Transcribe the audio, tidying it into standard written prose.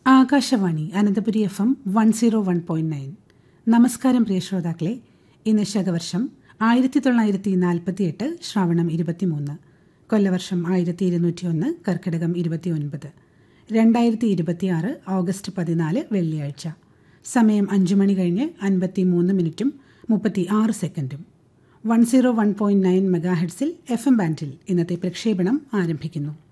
Akashvani Ananthapuri FM 101.9. നമസ്കാരം പ്രിയ ശ്രോതാക്കളെ. ഇന്ന് ശകവർഷം 1948 ശ്രാവണം 23, കൊല്ലവർഷം 1201, കർക്കിടകം 29, 2026 ഓഗസ്റ്റ് 14 വെള്ളിയാഴ്ച. സമയം 5 മണി കഴിഞ്ഞ് 53 മിനിറ്റും 36 സെക്കൻഡും. 101.9 മെഗാഹെർട്സിൽ FM ബാൻഡിൽ ഇന്നത്തെ പ്രക്ഷേപണം ആരംഭിക്കുന്നു.